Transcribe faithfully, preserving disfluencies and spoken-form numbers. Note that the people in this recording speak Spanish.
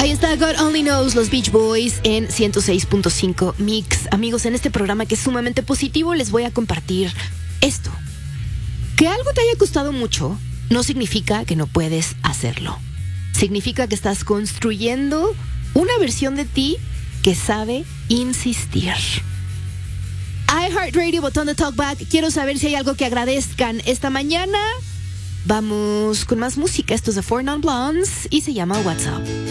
Ahí está God Only Knows, los Beach Boys en ciento seis punto cinco Mix. Amigos, en este programa que es sumamente positivo les voy a compartir esto. Que algo te haya costado mucho no significa que no puedes hacerlo. Significa que estás construyendo una versión de ti que sabe insistir. iHeartRadio, botón de Talkback. Quiero saber si hay algo que agradezcan esta mañana. Vamos con más música. Esto es de Four Non Blondes y se llama WhatsApp.